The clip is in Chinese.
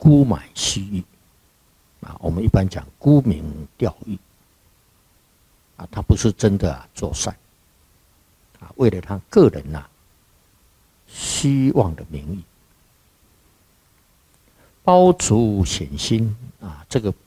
沽买虚誉啊，我们一般讲沽名钓誉啊，他不是真的做善啊，为了他个人虚妄的名誉，包除险心啊，这个